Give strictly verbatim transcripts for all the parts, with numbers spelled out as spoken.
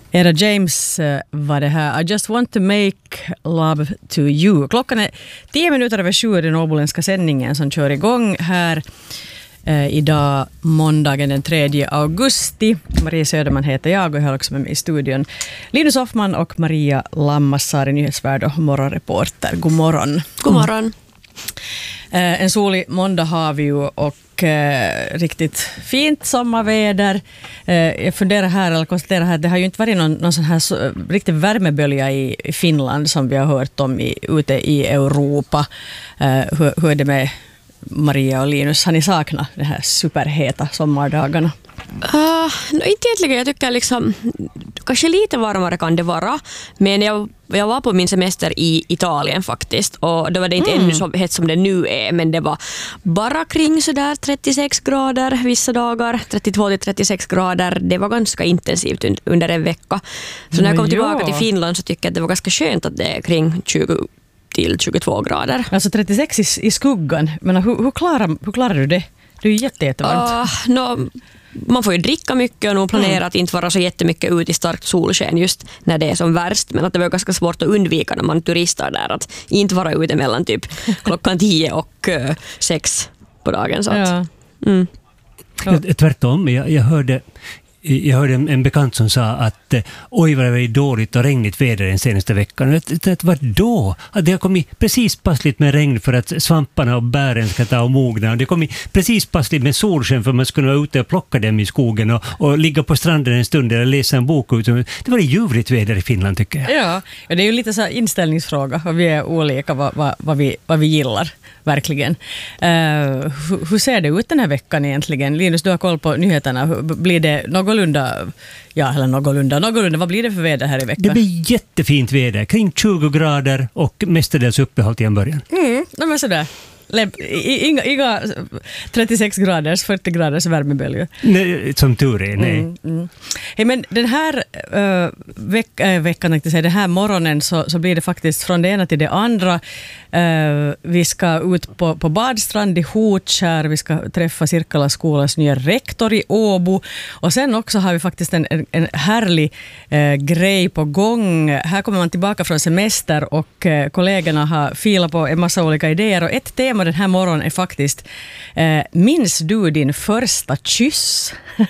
Era James var det här. I just want to make love to you. Klockan är tio minuter över sju, den åboländska sändningen som kör igång här eh, idag måndagen den tredje augusti. Maria Söderman heter jag och jag har också med mig i studion Linus Hoffman och Maria Lammassar, nyhetsvärd och morgonreporter. God morgon. God morgon. Eh, en solig måndag har vi ju och eh, riktigt fint sommarväder. Eh, jag funderar här, eller konstaterar här, det har ju inte varit någon, någon sån här så, riktig värmebölja i, i Finland som vi har hört om i, ute i Europa. Eh, hur, hur är det med Maria och Linus? Har ni saknat de här superheta sommardagarna? Uh, no, inte egentligen, jag tycker liksom kanske lite varmare kan det vara, men jag, jag var på min semester i Italien faktiskt och då var det inte mm. ännu så hett som det nu är, men det var bara kring sådär trettiosex grader vissa dagar, trettiotvå till trettiosex grader. Det var ganska intensivt under en vecka, så när jag kom tillbaka ja. till Finland så tycker jag att det var ganska skönt att det är kring tjugo till tjugotvå grader. Alltså trettiosex i, i skuggan, men hur, hur, klarar, hur klarar du det? Det är ju jätte, jättevarmt. Uh, no, man får ju dricka mycket och nog planera mm. att inte vara så jättemycket ut i starkt solsken just när det är som värst, men att det var ganska svårt att undvika när man turistar där, att inte vara ute mellan typ klockan tio och uh, sex på dagen. Så att, ja. mm. ja. Tvärtom, jag, jag hörde Jag hörde en, en bekant som sa att oj vad det var dåligt och regnigt väder den senaste veckan. Det, det var då? Att det har kommit precis passligt med regn för att svamparna och bären ska ta och mogna. Det kom precis passligt med solsken för att man skulle vara ute och plocka dem i skogen och, och ligga på stranden en stund eller läsa en bok. Det var det ljuvligt väder i Finland tycker jag. Ja, ja det är ju lite så här inställningsfråga. Och vi är olika vad, vad, vad, vi, vad vi gillar. Verkligen. Uh, hur, hur ser det ut den här veckan egentligen? Linus, du har koll på nyheterna. Blir det någorlunda, ja eller någorlunda, någorlunda, vad blir det för väder här i veckan? Det blir jättefint väder, kring tjugo grader och mestadels uppehåll till en början. Mm, men sådär. Inga, inga trettiosex graders, fyrtio graders värmebölja. Nej, som tur är, nej. Mm, mm. Hey, men den här uh, veck, äh, veckan, jag säga, den här morgonen så, så blir det faktiskt från det ena till det andra. Uh, vi ska ut på, på badstrand i Hotskär, vi ska träffa Sirkala skolas nya rektor i Åbo och sen också har vi faktiskt en, en, en härlig uh, grej på gång. Här kommer man tillbaka från semester och uh, kollegorna har filat på en massa olika idéer och ett tema den här morgonen är faktiskt eh, minns du din första kyss?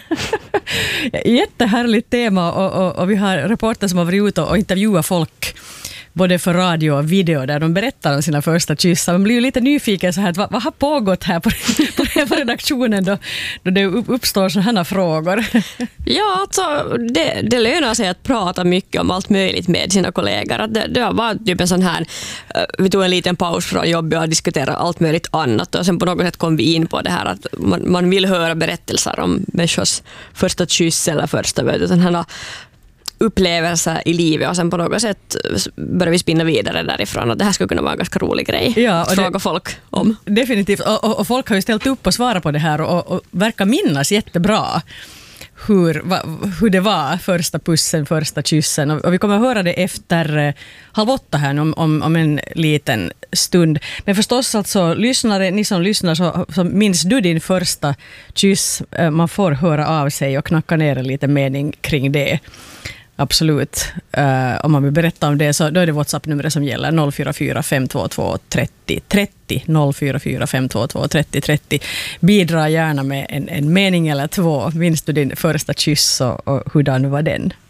Jättehärligt tema och, och, och vi har reporter som har varit ute och intervjuat folk både för radio och video där de berättar om sina första kyssar. Man blir ju lite nyfiken så här, vad, vad har pågått här på, på, på redaktionen då, då det uppstår sådana här frågor? Ja, alltså det, det lönar sig att prata mycket om allt möjligt med sina kollegor. Att det, det var typ en sån här, vi tog en liten paus från jobbet och diskuterade allt möjligt annat och sen på något sätt kom vi in på det här att man, man vill höra berättelser om människors första kyss eller första möte. Den här upplevelser i livet och sen på något sätt börjar vi spinna vidare därifrån och det här skulle kunna vara en ganska rolig grej ja, att fråga folk om. Definitivt, och, och, och folk har ju ställt upp och svarat på det här och, och verkar minnas jättebra hur, va, hur det var första pussen, första kyssen och, och vi kommer att höra det efter eh, halv åtta här om, om, om en liten stund. Men förstås alltså, lyssnare, ni som lyssnar så, så minns du din första kyss, eh, man får höra av sig och knacka ner en liten mening kring det. Absolut. Uh, om man vill berätta om det så då är det WhatsApp-numret som gäller noll fyra fyra fem två två tre noll tre noll noll fyra fyra fem två två tre noll tre noll. Bidra gärna med en, en mening eller två. Minns du din första kyss och, och hurdan var den?